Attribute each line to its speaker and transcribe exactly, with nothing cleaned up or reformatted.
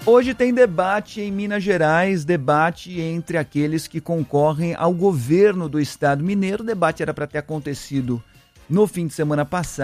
Speaker 1: Hoje tem debate em Minas Gerais, debate entre aqueles que concorrem ao governo do estado mineiro. O debate era para ter acontecido no fim de semana passado.